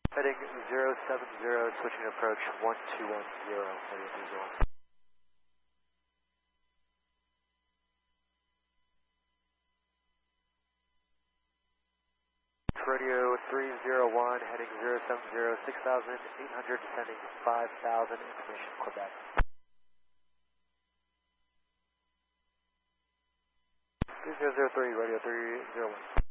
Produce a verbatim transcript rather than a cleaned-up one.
Heading zero seven zero, switching approach one two one zero, radio three zero one. Radio three zero one, heading zero seven zero, six thousand eight hundred, descending five thousand, information Quebec. three zero zero three, radio three zero one.